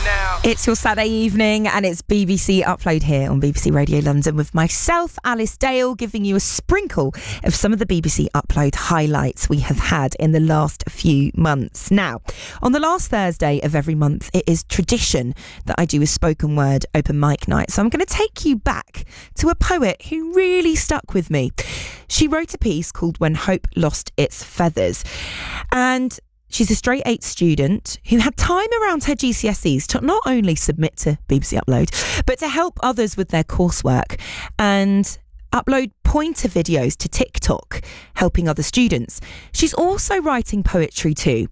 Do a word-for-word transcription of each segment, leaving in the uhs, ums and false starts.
now. It's your Saturday evening and it's B B C Upload here on B B C Radio London with myself, Alice Dale, giving you a sprinkle of some of the B B C Upload highlights we have had in the last few months. Now, on the last Thursday of every month, it is tradition that I do a spoken word open mic night. So I'm going to take you back to a poet who really stuck with me. She wrote a piece called When Hope Lost Its Feathers. And she's a straight eight student who had time around her G C S Es to not only submit to B B C Upload, but to help others with their coursework and upload pointer videos to TikTok, helping other students. She's also writing poetry too.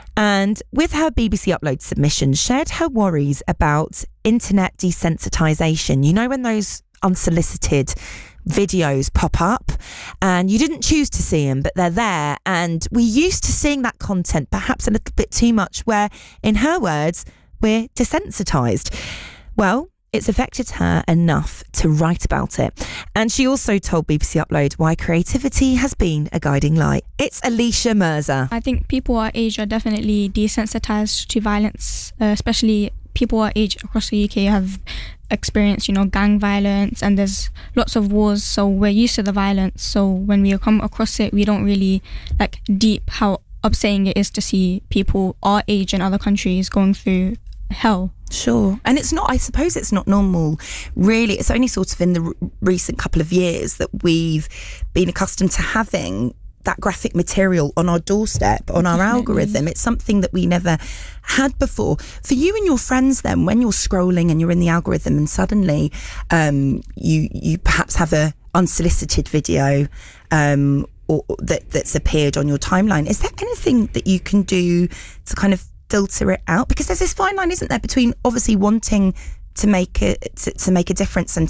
And with her B B C Upload submission, shared her worries about internet desensitisation. You know, when those unsolicited videos pop up and you didn't choose to see them, but they're there, and we're used to seeing that content perhaps a little bit too much, where in her words we're desensitised. Well, it's affected her enough to write about it, and she also told B B C Upload why creativity has been a guiding light. It's Alicia Mirza. I think people our age are definitely desensitised to violence, uh, especially people our age across the U K have experienced, you know, gang violence, and there's lots of wars, so we're used to the violence. So when we come across it, we don't really like deep how upsetting it is to see people our age in other countries going through hell. Sure. And it's not, I suppose it's not normal, really. It's only sort of in the r- recent couple of years that we've been accustomed to having that graphic material on our doorstep, on our Definitely. algorithm. It's something that we never had before. For you and your friends then, when you're scrolling and you're in the algorithm and suddenly um, you you perhaps have a unsolicited video um, or that that's appeared on your timeline, is there anything that you can do to kind of filter it out? Because there's this fine line, isn't there, between obviously wanting to make it to, to make a difference and